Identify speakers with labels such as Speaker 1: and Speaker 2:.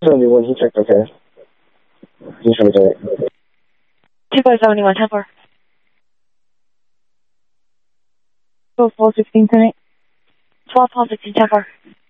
Speaker 1: only one heat check, okay. You should be doing it.
Speaker 2: 2571, 10 4.
Speaker 3: 12 4 16 10 8.
Speaker 2: 12 4 16, 10 4.